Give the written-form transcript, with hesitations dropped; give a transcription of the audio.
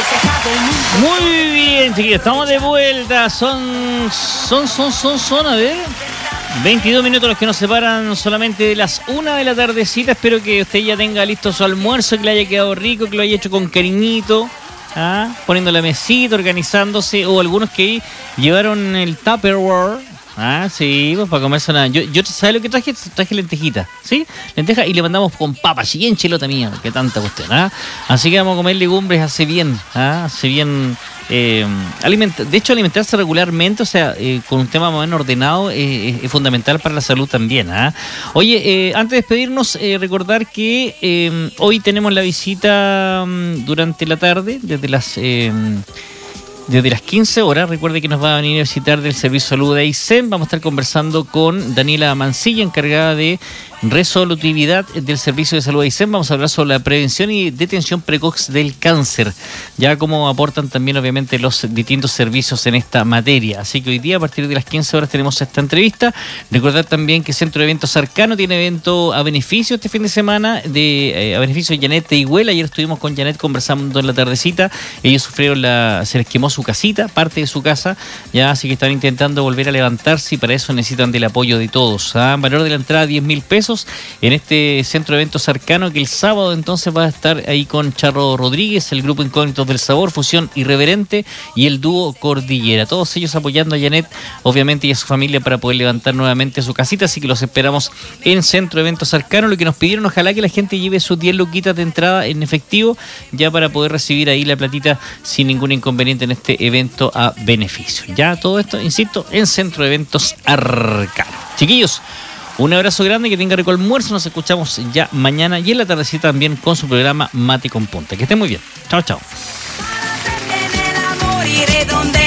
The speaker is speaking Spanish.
Muy bien, chiquillos, estamos de vuelta. Son, a ver, 22 minutos los que nos separan solamente de las 1 de la tardecita. Espero que usted ya tenga listo su almuerzo, que le haya quedado rico, que lo haya hecho con cariñito, poniendo la mesita, organizándose, o algunos que llevaron el Tupperware. Sí, pues para comerse nada. Yo ¿sabes lo que traje? Traje lentejita, ¿sí? Lenteja y le mandamos con papas y bien chelota mía, que tanta cuestión, Así que vamos a comer legumbres, hace bien, hace bien. De hecho, alimentarse regularmente, o sea, con un tema más o menos ordenado, es fundamental para la salud también, Oye, antes de despedirnos, recordar que hoy tenemos la visita durante la tarde, desde las 15 horas. Recuerde que nos va a venir a visitar del Servicio de Salud de Aysén. Vamos a estar conversando con Daniela Mancilla, encargada de resolutividad del Servicio de Salud de Aysén. Vamos a hablar sobre la prevención y detención precoz del cáncer, ya como aportan también obviamente los distintos servicios en esta materia. Así que hoy día a partir de las 15 horas tenemos esta entrevista. Recordar también que Centro de Eventos Arcano tiene evento a beneficio este fin de semana, a beneficio de Janet de Higüela. Ayer estuvimos con Janet conversando en la tardecita. Ellos sufrieron se les quemó su casita, parte de su casa, ya, así que están intentando volver a levantarse y para eso necesitan del apoyo de todos. Valor de la entrada 10.000 pesos en este Centro de Eventos Arcano, que el sábado entonces va a estar ahí con Charro Rodríguez, el grupo Incógnitos del Sabor, Fusión Irreverente y el dúo Cordillera. Todos ellos apoyando a Janet, obviamente, y a su familia para poder levantar nuevamente su casita, así que los esperamos en Centro de Eventos Arcano. Lo que nos pidieron, ojalá que la gente lleve sus 10 luquitas de entrada en efectivo, ya para poder recibir ahí la platita sin ningún inconveniente en este evento a beneficio. Ya todo esto, insisto, en Centro de Eventos Arcano. Chiquillos, un abrazo grande, que tenga rico almuerzo. Nos escuchamos ya mañana y en la tardecita también con su programa Mate con Punta. Que estén muy bien. Chao, chao.